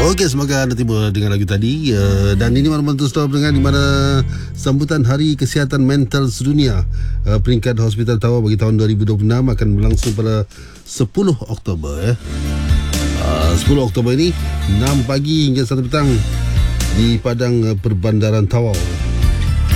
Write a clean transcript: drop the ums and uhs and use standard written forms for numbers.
Okey, semoga anda tiba dengan lagu tadi. Dan ini maklumat untuk stop dengan di mana sambutan Hari Kesihatan Mental Sedunia peringkat Hospital Tawau bagi tahun 2026 akan berlangsung pada 10 Oktober 10 Oktober ini 6 pagi hingga 1 petang di Padang Perbandaran Tawau.